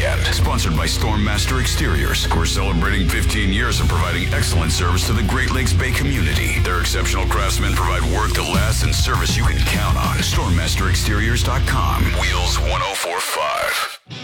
weekend. Sponsored by Stormmaster Exteriors, who are celebrating 15 years of providing excellent service to the Great Lakes Bay community. Their exceptional craftsmen provide work that lasts and service you can count on. StormmasterExteriors.com. Wheels 1045.